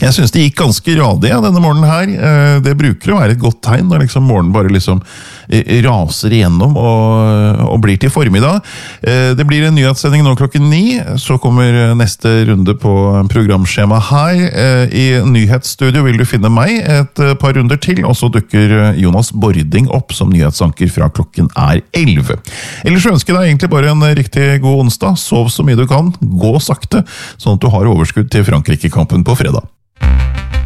Jeg synes det gikk ganske radig denne morgenen her. Det bruker å være et godt tegn når liksom morgenen bare liksom raser igjennom og blir til formiddag. Det blir en nyhetssending nå klokken 9, så kommer neste runde på programskjema her. I nyhetsstudio vil du finne meg et par runder til, og så dukker Jonas Bording opp som nyhetsanker fra klokken 11. Ellers ønsker jeg deg egentlig bare en riktig god onsdag. Sov så mye du kan, gå sakte, sånn at du har overskudd til Frankrike-kampen på fredag.